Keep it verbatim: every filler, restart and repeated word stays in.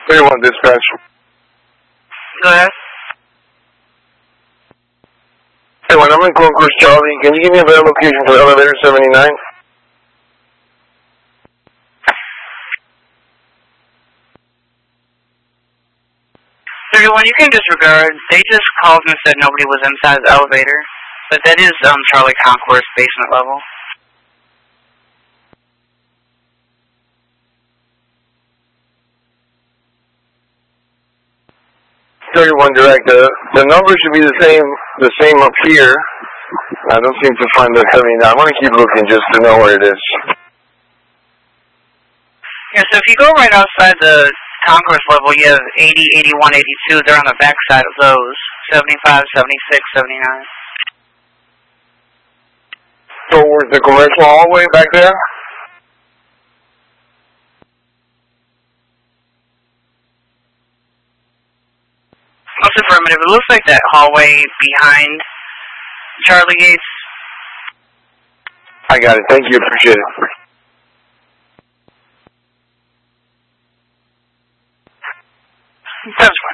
thirty-one dispatch. Go ahead. Hey, when I'm in Concourse Charlie, can you give me a better location for elevator seventy-nine? thirty-one, you can disregard. They just called and said nobody was inside the elevator. But that is um, Charlie Concourse basement level. thirty-one direct. The, the number should be the same the same up here. I don't seem to find the seventy-nine. I'm going to keep looking just to know where it is. Yeah, so if you go right outside the concourse level, you have eighty, eighty-one, eighty-two. They're on the back side of those. seventy-five, seventy-six, seventy-nine. Towards the commercial hallway back there? Most affirmative. It looks like that hallway behind Charlie Gates. I got it. Thank you. Appreciate it. That's